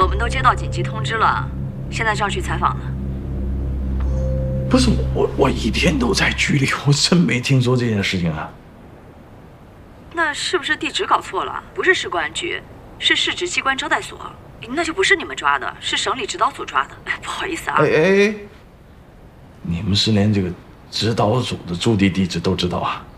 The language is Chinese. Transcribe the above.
我们都接到紧急通知了，现在正要去采访呢。 不是我一天都在局里，我真没听说这件事情啊。 那是不是地址搞错了？不是市公安局，是市直机关招待所。那就不是你们抓的，是省里指导组抓的。哎，不好意思啊。 哎，你们是连这个指导组的驻地地址都知道啊？